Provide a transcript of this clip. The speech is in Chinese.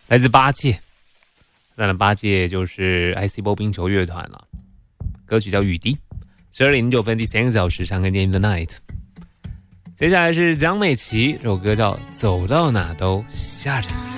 来自八戒。当然八戒就是 ICBO 冰球乐团了，歌曲叫雨滴。12:09第3个小时唱歌电影 The Night。接下来是江美琪，这首歌叫走到哪都下着雨。